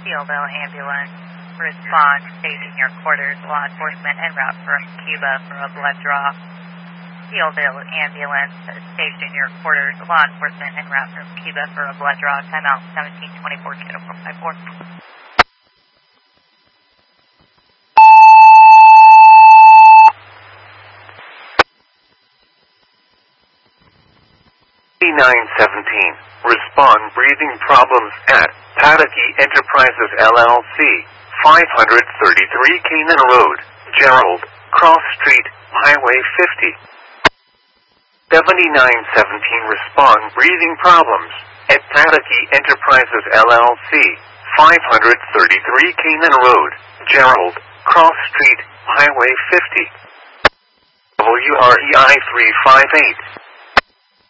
Sealville ambulance. Respond, station your quarters. Law enforcement en route from Cuba for a blood draw. Sealville ambulance. Station your quarters. Law enforcement en route from Cuba for a blood draw. Timeout 1724 Kilo 454. Respond breathing problems at Pataky Enterprises LLC, 533 Canaan Road, Gerald, Cross Street, Highway 50. 7917 Respond breathing problems at Pataky Enterprises LLC, 533 Canaan Road, Gerald, Cross Street, Highway 50. WREI 358.